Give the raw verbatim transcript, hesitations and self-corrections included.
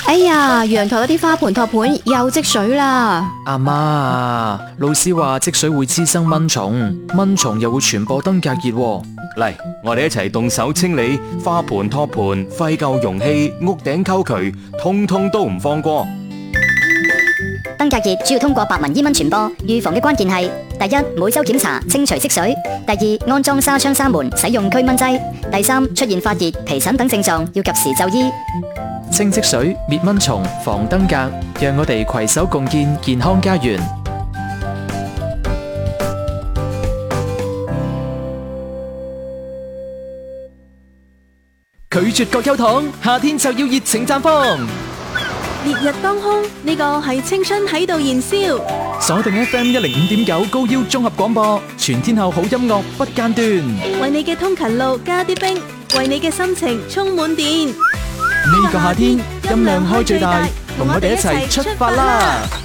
哎呀，陽台嗰啲花盆托盤又積水啦！ 阿媽，老師話積水會滋生蚊蟲，蚊蟲又會傳播登革熱喎。 嚟，我哋一齊動手清理花盆、托盤、廢舊容器、屋頂溝渠，通通都唔放過。 登革熱主要通過白紋伊蚊傳播，預防嘅關鍵係：第一，每周檢查清除積水；第二，安裝紗窗紗門，使用驅蚊劑；第三，出現發熱、皮疹等症狀，要及時就醫。 清積水、滅蚊蟲、防登革，讓我哋攜手共建健康家園。拒絕葛優躺，夏天就要熱情綻放。 烈日當空，呢個係青春喺度燃燒。 鎖定 F M 一零五點九高腰綜合廣播，全天候好音樂不間斷。 為你嘅通勤路加啲冰，為你嘅心情充滿電。 呢個夏天音量開最大，同我哋一齊出發啦！